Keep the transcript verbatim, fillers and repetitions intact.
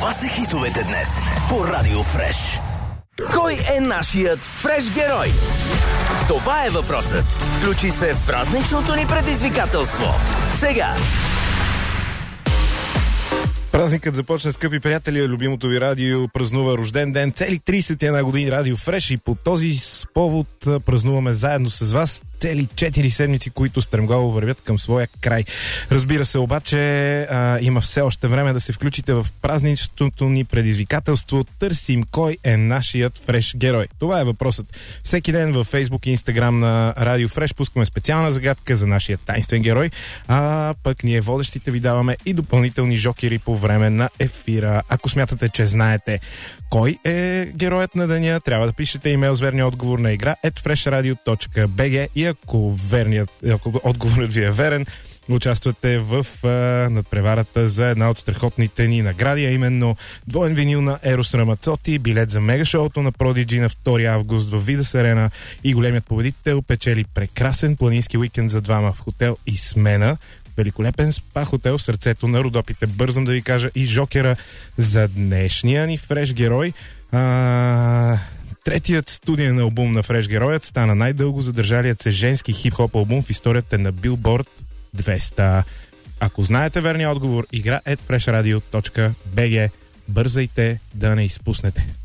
Това са хитовете днес по Радио Фреш. Кой е нашият фреш герой? Това е въпросът. Включи се в празничното ни предизвикателство. Сега! Празникът започна, скъпи приятели, любимото ви радио празнува рожден ден. Цели тридесет и една години Радио Фреш и по този повод празнуваме заедно с вас цели четири седмици, които стремглаво вървят към своя край. Разбира се, обаче а, има все още време да се включите в празничното ни предизвикателство. Търсим кой е нашият фреш герой. Това е въпросът. Всеки ден във Фейсбук и Инстаграм на Радио Фреш пускаме специална загадка за нашия тайнствен герой, а пък ние водещите ви даваме и допълнителни жокери по време на ефира. Ако смятате, че знаете кой е героят на деня, трябва да пишете имейл с верния отговор на игра at freshradio точка би джи и ако, верният, ако отговорът ви е верен, участвате в а, надпреварата за една от страхотните ни награди, а именно двоен винил на Ерос Рамацоти, билет за мегашоуто на Продиджи на втори август в Видас Арена и големият победител печели прекрасен планински уикенд за двама в хотел Исмена. Великолепен спа хотел в сърцето на Родопите. Бързам да ви кажа и жокера за днешния ни фреш герой. А, третият студиен албум на фреш героят стана най-дълго задържалият се женски хип-хоп албум в историята на Билборд двеста. Ако знаете верния отговор, игра at freshradio точка би джи. Бързайте да не изпуснете.